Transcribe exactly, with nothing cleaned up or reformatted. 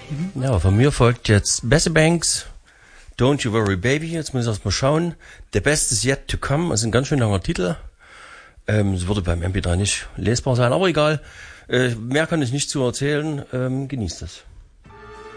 Mhm. Ja, von mir folgt jetzt Bessie Banks, Don't You Worry Baby. Jetzt muss ich erst mal schauen. The Best is Yet to Come. Das ist ein ganz schön langer Titel. Ähm, es würde beim M P drei nicht lesbar sein, aber egal. Äh, mehr kann ich nicht zu erzählen. Ähm, genießt es.